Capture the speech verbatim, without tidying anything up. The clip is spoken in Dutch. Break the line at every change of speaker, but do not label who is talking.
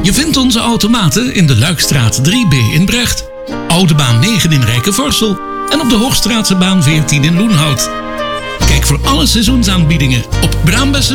Je vindt onze automaten in de Luikstraat drie B in Brecht, Oude Baan negen in Rijkenvorsel en op de Hoogstraatse baan veertien in Loenhout. Kijk voor alle seizoensaanbiedingen op Braambest